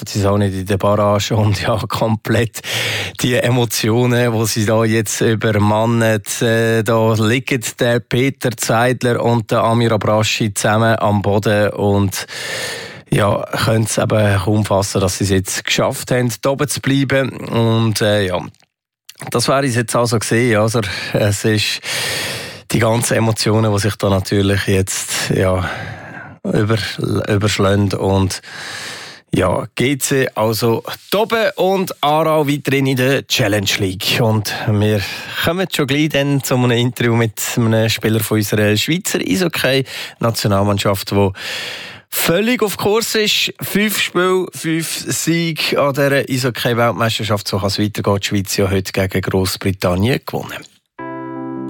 sie es auch nicht in der Barrage und ja, komplett die Emotionen, die sie da jetzt übermannen. Da liegen der Peter Zeidler und der Amir Abraschi zusammen am Boden und ja, können es eben kaum fassen, dass sie es jetzt geschafft haben, da oben zu bleiben. Und ja, das wäre es jetzt also gesehen. Also, es ist die ganzen Emotionen, die sich da natürlich jetzt ja, überschlagen. Und ja, GC also oben und Aarau weiterhin in der Challenge League. Und wir kommen schon gleich dann zu einem Interview mit einem Spieler von unserer Schweizer Eishockey-Nationalmannschaft, der völlig auf Kurs ist. 5 Spiele, 5 Siege an dieser Eishockey-Weltmeisterschaft. So kann es weitergehen. Die Schweiz ja heute gegen Grossbritannien gewonnen.